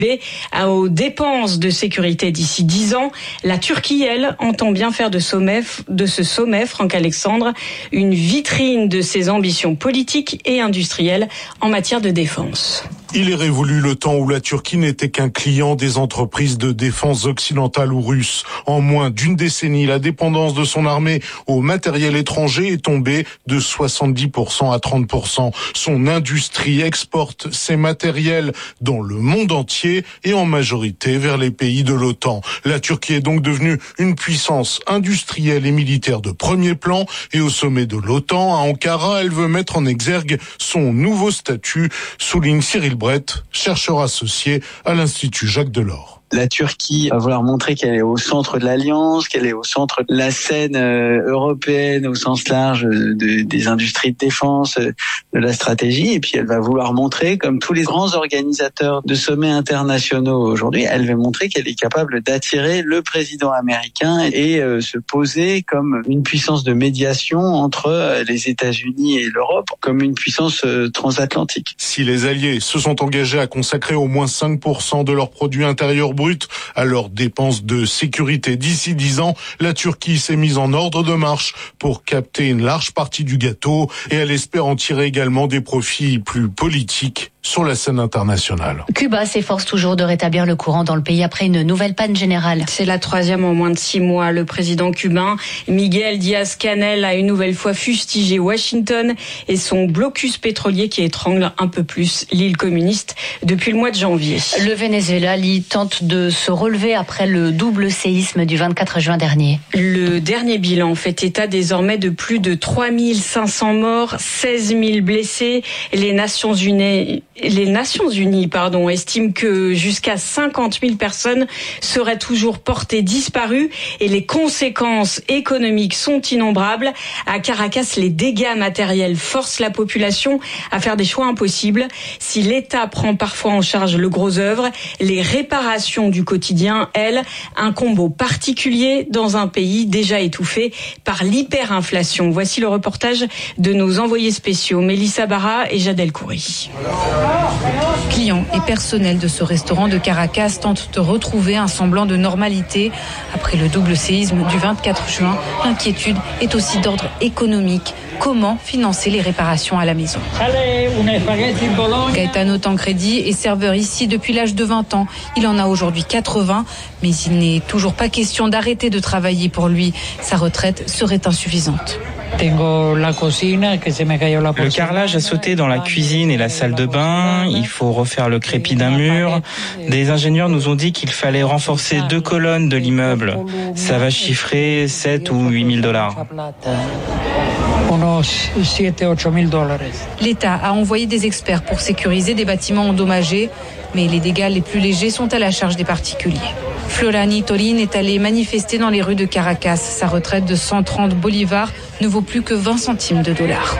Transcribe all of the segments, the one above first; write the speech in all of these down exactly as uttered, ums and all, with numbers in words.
aux dépenses de sécurité d'ici dix ans. La Turquie, elle, entend bien faire de, sommet, de ce sommet, Franck Alexandre, une vitrine de ses ambitions politiques et industrielles en matière de défense. Il est révolu le temps où la Turquie n'était qu'un client des entreprises de défense occidentales ou russes. En moins d'une décennie, la dépendance de son armée au matériel étranger est tombée de soixante-dix pour cent à trente pour cent. Son industrie exporte ses matériels dans le monde entier et en majorité vers les pays de l'OTAN. La Turquie est donc devenue une puissance industrielle et militaire de premier plan et au sommet de l'OTAN, à Ankara, elle veut mettre en exergue son nouveau statut, souligne Cyril Brett, chercheur associé à l'Institut Jacques Delors. La Turquie va vouloir montrer qu'elle est au centre de l'alliance, qu'elle est au centre de la scène européenne au sens large de, des industries de défense, de la stratégie. Et puis elle va vouloir montrer, comme tous les grands organisateurs de sommets internationaux aujourd'hui, elle va montrer qu'elle est capable d'attirer le président américain et euh, se poser comme une puissance de médiation entre les États-Unis et l'Europe, comme une puissance euh, transatlantique. Si les alliés se sont engagés à consacrer au moins cinq pour cent de leur produit intérieur brut à leurs dépenses de sécurité d'ici dix ans, la Turquie s'est mise en ordre de marche pour capter une large partie du gâteau et elle espère en tirer également des profits plus politiques sur la scène internationale. Cuba s'efforce toujours de rétablir le courant dans le pays après une nouvelle panne générale. C'est la troisième en moins de six mois. Le président cubain Miguel Díaz-Canel a une nouvelle fois fustigé Washington et son blocus pétrolier qui étrangle un peu plus l'île communiste depuis le mois de janvier. Le Venezuela, lui, tente de se relever après le double séisme du vingt-quatre juin dernier. Le dernier bilan fait état désormais de plus de trois mille cinq cents morts, seize mille blessés. Les Nations Unies Les Nations Unies pardon, estiment que jusqu'à cinquante mille personnes seraient toujours portées disparues et les conséquences économiques sont innombrables. À Caracas, les dégâts matériels forcent la population à faire des choix impossibles. Si l'État prend parfois en charge le gros œuvre, les réparations du quotidien, elles, incombent aux particuliers dans un pays déjà étouffé par l'hyperinflation. Voici le reportage de nos envoyés spéciaux Mélissa Barra et Jad El Khoury. Clients et personnel de ce restaurant de Caracas tentent de retrouver un semblant de normalité. Après le double séisme du vingt-quatre juin, l'inquiétude est aussi d'ordre économique. Comment financer les réparations à la maison? Gaetano Tancredi est serveur ici depuis l'âge de vingt ans. Il en a aujourd'hui quatre-vingts, mais il n'est toujours pas question d'arrêter de travailler pour lui. Sa retraite serait insuffisante. Le carrelage a sauté dans la cuisine et la salle de bain. Il faut refaire le crépi d'un mur. Des ingénieurs nous ont dit qu'il fallait renforcer deux colonnes de l'immeuble. Ça va chiffrer sept ou huit mille dollars. L'État a envoyé des experts pour sécuriser des bâtiments endommagés, mais les dégâts les plus légers sont à la charge des particuliers. Florani Torin est allé manifester dans les rues de Caracas. Sa retraite de cent trente bolivars ne vaut plus que vingt centimes de dollars.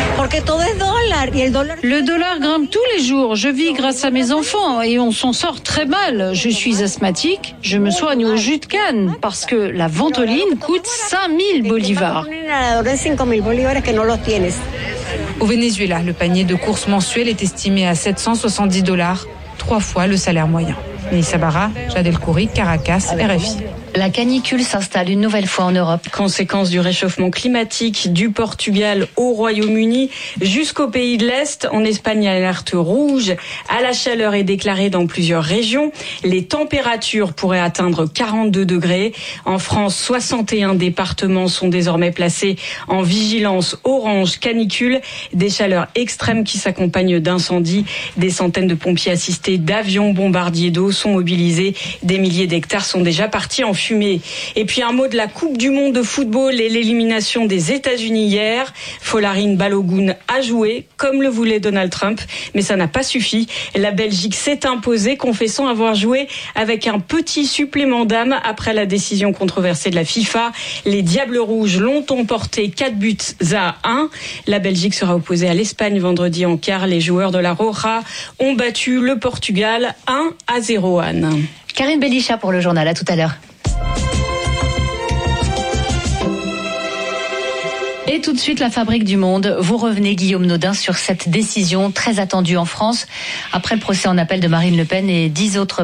Le dollar grimpe tous les jours. Je vis grâce à mes enfants et on s'en sort très mal. Je suis asthmatique, je me soigne au jus de canne parce que la ventoline coûte cinq mille bolivars. Au Venezuela, le panier de courses mensuel est estimé à sept cent soixante-dix dollars, trois fois le salaire moyen. Mélissa Barra, Jad El Khoury, Caracas, R F I. La canicule s'installe une nouvelle fois en Europe. Conséquence du réchauffement climatique du Portugal au Royaume-Uni jusqu'au pays de l'Est. En Espagne, alerte rouge à la chaleur est déclarée dans plusieurs régions. Les températures pourraient atteindre quarante-deux degrés. En France, soixante et un départements sont désormais placés en vigilance orange canicule. Des chaleurs extrêmes qui s'accompagnent d'incendies. Des centaines de pompiers assistés d'avions bombardiers d'eau sont mobilisés. Des milliers d'hectares sont déjà partis en fumée. Et puis un mot de la Coupe du monde de football et l'élimination des États-Unis hier. Folarin Balogun a joué comme le voulait Donald Trump, mais ça n'a pas suffi. La Belgique s'est imposée, confessant avoir joué avec un petit supplément d'âme après la décision controversée de la FIFA. Les Diables Rouges l'ont emporté quatre buts à un. La Belgique sera opposée à l'Espagne vendredi en quart. Les joueurs de la Roja ont battu le Portugal un à zéro. Anne. Karine Belichat pour le journal. À tout à l'heure. Et tout de suite, la Fabrique du Monde. Vous revenez, Guillaume Nodin, sur cette décision très attendue en France après le procès en appel de Marine Le Pen et dix autres